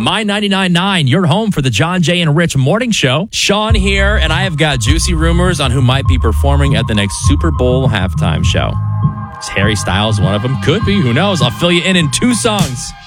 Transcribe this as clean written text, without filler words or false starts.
My 99.9, your home for the John, Jay, and Rich Morning Show. Sean here, and I have got juicy rumors on who might be performing at the next Super Bowl halftime show. Is Harry Styles one of them? Could be. Who knows? I'll fill you in 2 songs.